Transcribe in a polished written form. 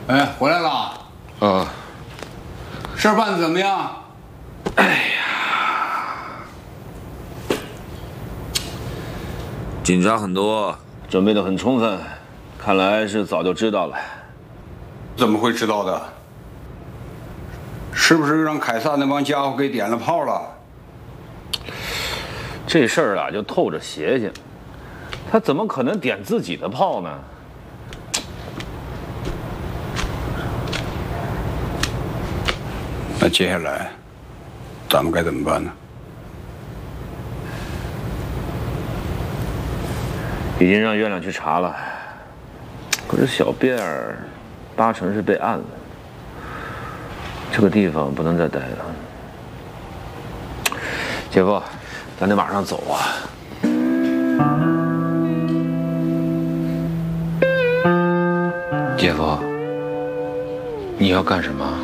哎，回来了。 啊， 事儿办得怎么样？ 哎呀，紧张很多，准备得很充分，看来是早就知道了。 怎么会知道的？是不是让凯撒那帮家伙给点了炮了？ 这事儿啊，就透着邪性。他怎么可能点自己的炮呢？ 那接下来，咱们该怎么办呢？ 已经让月亮去查了，可是小辫儿8成是被按了。这个地方不能再待了。姐夫，咱得马上走啊！姐夫，你要干什么？